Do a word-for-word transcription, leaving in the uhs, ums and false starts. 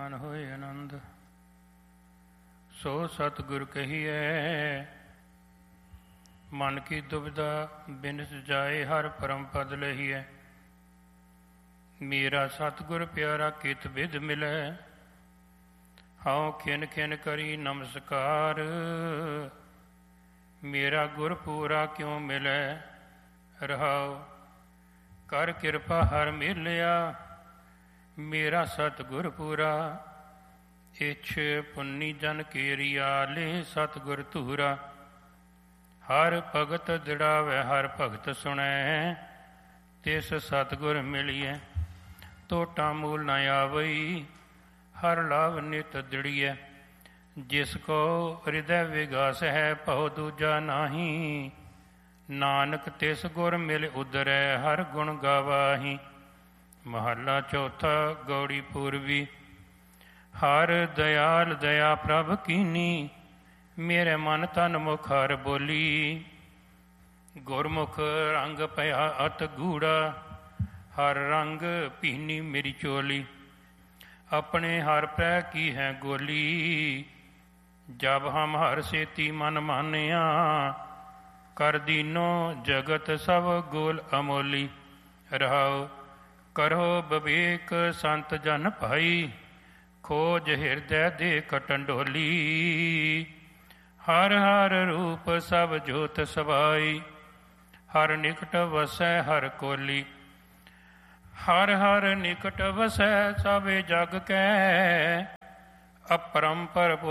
ਮਨ ਹੋਏ ਆਨੰਦ। ਸੋ ਸਤਿਗੁਰ ਕਹੀਐ ਮਨ ਕੀ ਦੁਬਿਧਾ ਬਿਨਸ ਜਾਏ, ਹਰ ਪਰਮ ਪਦ ਲਹੀਐ। ਮੇਰਾ ਸਤਿਗੁਰ ਪਿਆਰਾ ਕਿਤ ਬਿਧ ਮਿਲੈ, ਹਉ ਖਿਨ ਖਿਨ ਕਰੀ ਨਮਸਕਾਰ। ਮੇਰਾ ਗੁਰ ਪੂਰਾ ਕਿਉ ਮਿਲੈ, ਰਹਾਉ ਕਰ ਕਿਰਪਾ ਹਰ ਮਿਲਿਆ। ਮੇਰਾ ਸਤਿਗੁਰ ਪੂਰਾ, ਇਛ ਪੁੰਨੀ ਜਨ ਕੇਰੀਆ। ਲੇ ਸਤਿਗੁਰ ਧੂਰਾ, ਹਰ ਭਗਤ ਦਿੜਾਵੈ, ਹਰ ਭਗਤ ਸੁਣੈ। ਤਿਸ ਸਤਿਗੁਰ ਮਿਲੀਐ, ਟੋਟਾ ਮੂਲ ਨ ਆਵਈ। ਹਰ ਲਾਭ ਨਿਤ ਦਿੜੀਐ, ਜਿਸ ਕੋ ਹਿਰਦੈ ਵਿਗਾਸ ਹੈ, ਭਉ ਦੂਜਾ ਨਾਹੀ। ਨਾਨਕ ਤਿਸ ਗੁਰ ਮਿਲ ਉਦਰੈ, ਹਰ ਗੁਣ ਗਾਵਾਹੀ। ਮਹੱਲਾ ਚੌਥਾ। ਗੌੜੀ ਪੂਰਬੀ। ਹਰ ਦਇਆਲ ਦਇਆ ਪ੍ਰਭ ਕੀਨੀ, ਮੇਰੇ ਮਨ ਤਨ ਮੁਖ ਹਰ ਬੋਲੀ। ਗੁਰਮੁਖ ਰੰਗ ਭਇਆ ਅਤ ਗੂੜਾ, ਹਰ ਰੰਗ ਭੀਨੀ ਮੇਰੀ ਚੋਲੀ। ਆਪਣੇ ਹਰ ਪ੍ਰੈ ਕੀ ਹੈ ਗੋਲੀ, ਜਬ ਹਮ ਹਰ ਸੇਤੀ ਮਨ ਮਾਨਿਆ। ਕਰ ਦੀਨੋ ਜਗਤ ਸਭ ਗੋਲ ਅਮੋਲੀ। ਰਹਾਉ ਕਰੋ ਵਿਵੇਕ ਸੰਤ ਜਨ ਭਾਈ, ਖੋਜ ਹਿਰਦੈ ਦੇ ਕਟੰਡੋਲੀ। ਹਰ ਹਰ ਰੂਪ ਸਭ ਜੋਤ ਸਬਾਈ, ਹਰ ਨਿਕਟ ਵਸੈ ਹਰ ਕੋਲੀ। ਹਰ ਹਰ ਨਿਕਟ ਵਸੈ ਸਭੇ ਜਗ ਕੈ, ਅਪਰੰਪਰ